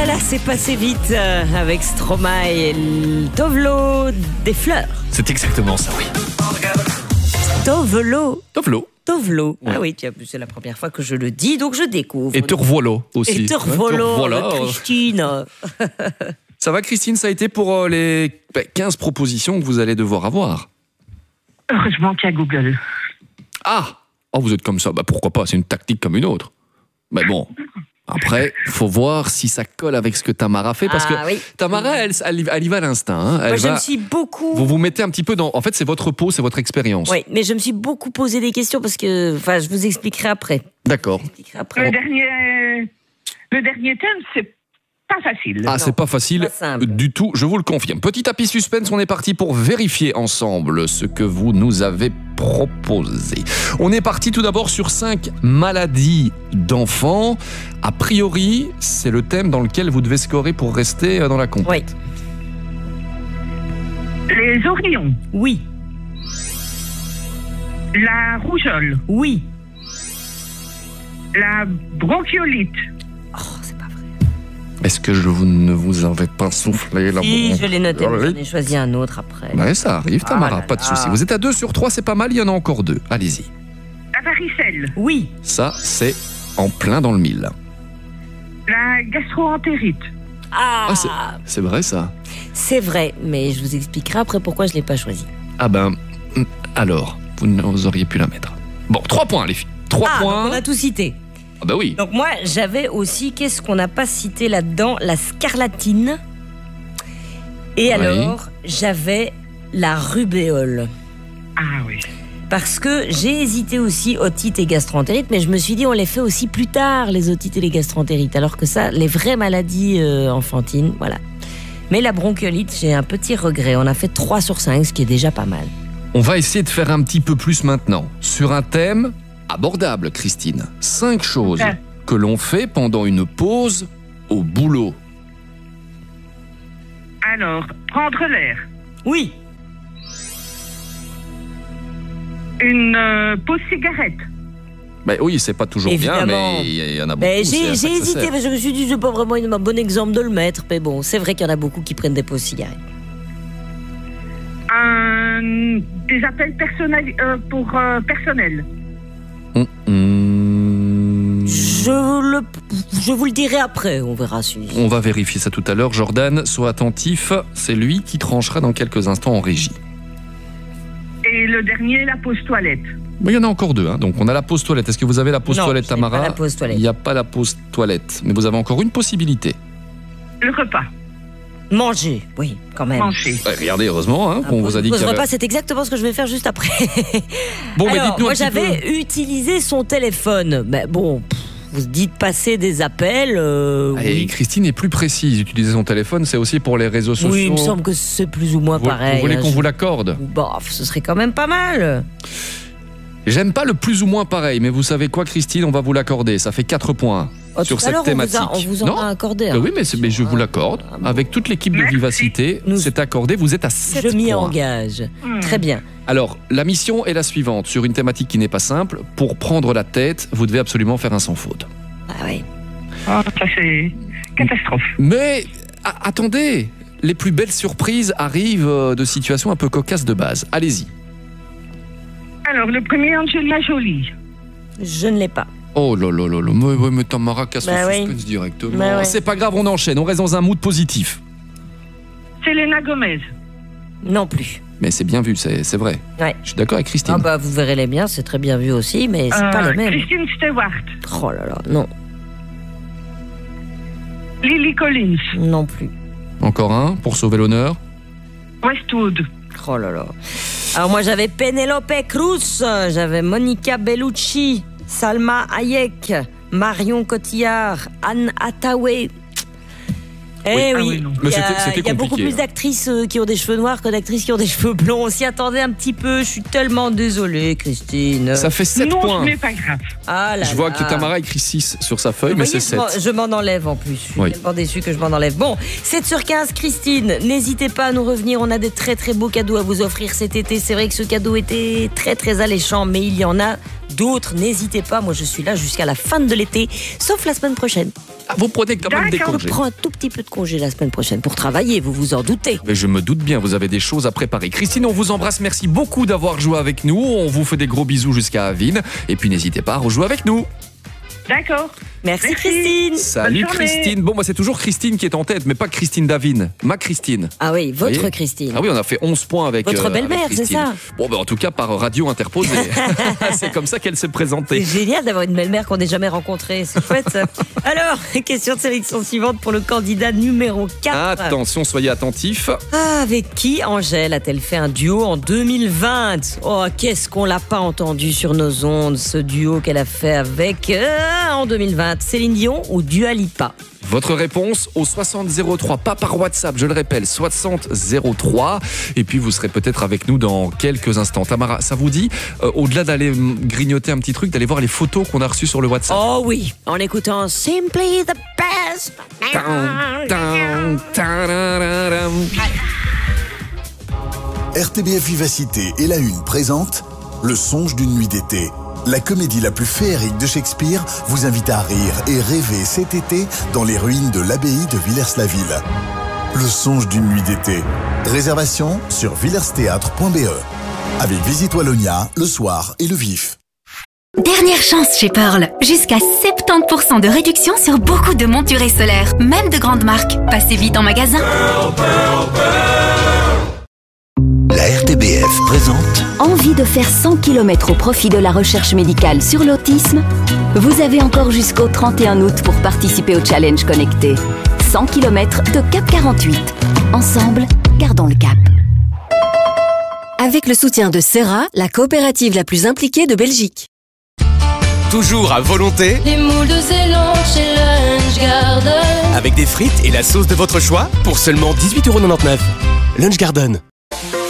là là, c'est passé vite avec Stromae et le Tovlo des fleurs. C'est exactement ça, oui. Tovlo. Tovlo. Ah oui, tiens, c'est la première fois que je le dis, donc je découvre. Et te revoilà aussi. Et te revoilà, Christine. Ça va, Christine, ça a été pour les 15 propositions que vous allez devoir avoir. Heureusement qu'il y a Google. Ah, oh, vous êtes comme ça, pourquoi pas, c'est une tactique comme une autre. Mais bon, après, faut voir si ça colle avec ce que Tamara fait, parce que oui. Tamara, elle y va à l'instinct. Hein. Moi, je me suis beaucoup... Vous vous mettez un petit peu dans... En fait, c'est votre peau, c'est votre expérience. Oui, mais je me suis beaucoup posé des questions, parce que... Enfin, je vous expliquerai après. D'accord. Le dernier thème, c'est pas facile. Ah, c'est pas facile du tout, je vous le confirme. Petit tapis suspense, on est parti pour vérifier ensemble ce que vous nous avez proposé. On est parti tout d'abord sur 5 maladies d'enfants. A priori, c'est le thème dans lequel vous devez scorer pour rester dans la compète. Oui. Les ourillons. Oui. La rougeole. Oui. La bronchiolite. Est-ce que ne vous avais pas soufflé là? Si, je l'ai noté, mais j'en ai choisi un autre après. Ouais, ça arrive, Tamara, pas de souci. Vous êtes à 2 sur 3, c'est pas mal, il y en a encore 2. Allez-y. La varicelle. Oui. Ça, c'est en plein dans le mille. La gastroentérite. Ah, c'est vrai ça? C'est vrai, mais je vous expliquerai après pourquoi je ne l'ai pas choisi. Ah alors, vous auriez pu la mettre. Bon, 3 points les filles. 3 points. Donc on a tout cité. Ah bah oui. Donc moi, j'avais aussi, qu'est-ce qu'on n'a pas cité là-dedans? La scarlatine. Et alors, j'avais la rubéole. Ah oui. Parce que j'ai hésité aussi otite et gastroentérite, mais je me suis dit, on les fait aussi plus tard, les otites et les gastroentérites. Alors que ça, les vraies maladies enfantines, voilà. Mais la bronchiolite, j'ai un petit regret. On a fait 3 sur 5, ce qui est déjà pas mal. On va essayer de faire un petit peu plus maintenant. Sur un thème... abordable, Christine. 5 choses que l'on fait pendant une pause au boulot. Alors, prendre l'air. Oui. Une pause cigarette. Oui, c'est pas toujours évidemment bien, mais il y en a beaucoup. J'ai hésité, mais je me suis dit, c'est pas vraiment un bon exemple de le mettre. Mais bon, c'est vrai qu'il y en a beaucoup qui prennent des pauses cigarettes. Des appels personnels pour personnel. Je vous le dirai après, on verra si... On va vérifier ça tout à l'heure. Jordan, sois attentif, c'est lui qui tranchera dans quelques instants en régie. Et le dernier, la pause toilette. Il y en a encore 2, hein. Donc on a la pause toilette. Est-ce que vous avez la pause toilette, Tamara? Non, pas la pause toilette. Il n'y a pas la pause toilette, mais vous avez encore une possibilité. Le repas. Manger, oui, quand même. Manger. Regardez, heureusement, hein, qu'on vous a dit que... Le repas, c'est exactement ce que je vais faire juste après. Bon, mais alors, dites-nous moi, un petit peu. j'avais utilisé son téléphone. Mais bon, vous dites passer des appels. Et Christine est plus précise. Utiliser son téléphone, c'est aussi pour les réseaux sociaux. Oui, il me semble que c'est plus ou moins pareil. Vous voulez qu'on vous l'accorde? Ce serait quand même pas mal. J'aime pas le plus ou moins pareil, mais vous savez quoi, Christine, on va vous l'accorder. Ça fait 4 points sur cette thématique. On vous en a accordé. Oui, mais je vous l'accorde. Avec toute l'équipe de Vivacité, c'est accordé. Vous êtes à 7 points. Je m'y engage. Très bien. Alors, la mission est la suivante. Sur une thématique qui n'est pas simple, pour prendre la tête, vous devez absolument faire un sans faute. Ah oui. Ça c'est catastrophe. Mais attendez, les plus belles surprises arrivent de situations un peu cocasses de base. Allez-y. Alors, le premier, Angelina Jolie. Je ne l'ai pas. Oh là là là là, mais Tamara casse le suspense directement. Oui. C'est pas grave, on enchaîne, on reste dans un mood positif. Selena Gomez. Non plus. Mais c'est bien vu, c'est vrai. Ouais. Je suis d'accord avec Christine. Vous verrez les biens, c'est très bien vu aussi, mais c'est pas les mêmes. Christine Stewart. Oh là là, non. Lily Collins. Non plus. Encore un, pour sauver l'honneur. Westwood. Oh là là. Alors moi j'avais Penelope Cruz, j'avais Monica Bellucci, Salma Hayek, Marion Cotillard, Anne Hathaway. Oui, mais c'était il y a beaucoup plus d'actrices qui ont des cheveux noirs que d'actrices qui ont des cheveux blonds. On s'y attendait un petit peu. Je suis tellement désolée, Christine. Ça fait 7 points. Non, ce n'est pas grave. Ah là je vois là. que Tamara écrit 6 sur sa feuille, mais c'est 7. Je m'en enlève en plus. Je suis tellement déçue que je m'en enlève. Bon, 7 sur 15, Christine. N'hésitez pas à nous revenir. On a des très très beaux cadeaux à vous offrir cet été. C'est vrai que ce cadeau était très très alléchant, mais il y en a d'autres, n'hésitez pas. Moi, je suis là jusqu'à la fin de l'été, sauf la semaine prochaine. Ah, vous prenez quand même des D'accord. congés. Je prends un tout petit peu de congé la semaine prochaine pour travailler, vous vous en doutez. Mais je me doute bien, vous avez des choses à préparer. Christine, on vous embrasse. Merci beaucoup d'avoir joué avec nous. On vous fait des gros bisous jusqu'à Avine. Et puis n'hésitez pas à rejouer avec nous. D'accord. Merci, Merci. Christine. Salut Bonne journée. Christine. Bon, moi c'est toujours Christine qui est en tête, mais pas Christine Davine. Ma Christine. Ah oui, votre Voyez Christine. Ah oui, on a fait 11 points avec Votre avec belle-mère, c'est Christine. ça? Bon, en tout cas, par radio interposée. C'est comme ça qu'elle s'est présentée. C'est génial d'avoir une belle-mère qu'on n'ait jamais rencontrée, c'est chouette ça. Alors, question de sélection suivante pour le candidat numéro 4. Attention, soyez attentifs. Ah, avec qui Angèle a-t-elle fait un duo en 2020? Oh, qu'est-ce qu'on l'a pas entendu sur nos ondes, ce duo qu'elle a fait avec, en 2020, Céline Dion ou Dua Lipa? Votre réponse au 6003, pas par WhatsApp, je le répète, 6003. Et puis vous serez peut-être avec nous dans quelques instants. Tamara, ça vous dit, au-delà d'aller grignoter un petit truc, d'aller voir les photos qu'on a reçues sur le WhatsApp? Oh oui, en écoutant Simply the Best. Tan, tan, tarararam. RTBF Vivacité et La Une présente Le songe d'une nuit d'été. La comédie la plus féerique de Shakespeare vous invite à rire et rêver cet été dans les ruines de l'abbaye de Villers-la-Ville. Le songe d'une nuit d'été. Réservation sur villersthéâtre.be. Avec Visite Wallonia, le soir et le vif. Dernière chance chez Pearl. Jusqu'à 70% de réduction sur beaucoup de monturés solaires, même de grandes marques. Passez vite en magasin. La RTBF présente Envie de faire 100 km au profit de la recherche médicale sur l'autisme? Vous avez encore jusqu'au 31 août pour participer au challenge connecté. 100 km de Cap 48. Ensemble, gardons le cap. Avec le soutien de Serra, la coopérative la plus impliquée de Belgique. Toujours à volonté, Les moules de Ceylan chez Lunch Garden. avec des frites et la sauce de votre choix pour seulement 18,99 €. Lunch Garden.